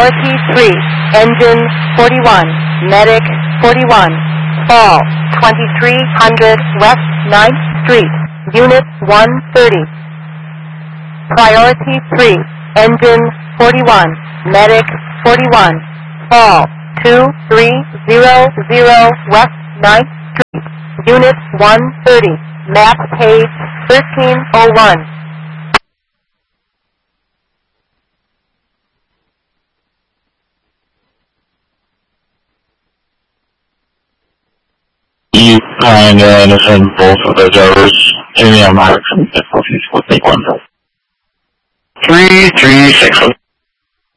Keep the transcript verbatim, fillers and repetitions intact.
Priority three, Engine forty-one, Medic forty-one, Fall twenty-three hundred West ninth Street, Unit one thirty. Priority three, Engine forty-one, Medic forty-one, Fall two three zero zero West ninth Street, Unit one thirty, map page thirteen oh one. You find uh, and both of those errors. Give me a mark from difficulties with one. Three three six one.